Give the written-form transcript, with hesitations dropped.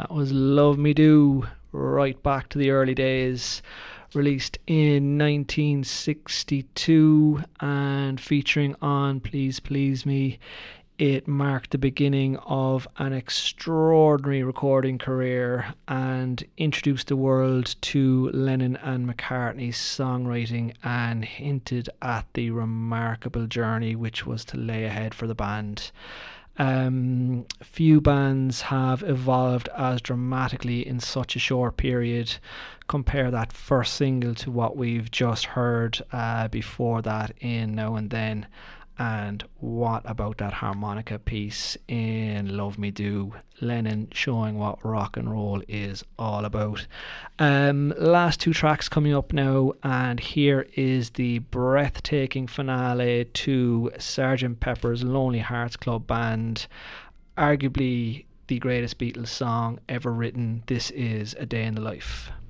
That was Love Me Do, right back to the early days. Released in 1962 and featuring on Please Please Me. It marked the beginning of an extraordinary recording career and introduced the world to Lennon and McCartney's songwriting and hinted at the remarkable journey which was to lay ahead for the band. Few bands have evolved as dramatically in such a short period. Compare that first single to what we've just heard before that in Now and Then. And what about that harmonica piece in Love Me Do? Lennon showing what rock and roll is all about. Last two tracks coming up now, and here is the breathtaking finale to Sgt. Pepper's Lonely Hearts Club Band, arguably the greatest Beatles song ever written. This is A Day in the Life.